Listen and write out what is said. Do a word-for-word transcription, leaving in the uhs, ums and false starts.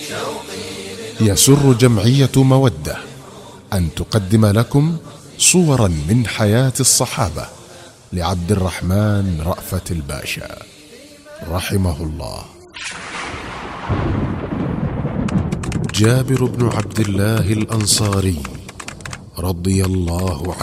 يسر جمعية مودة أن تقدم لكم صورا من حياة الصحابة لعبد الرحمن رأفت الباشا رحمه الله. جابر بن عبد الله الأنصاري رضي الله عنه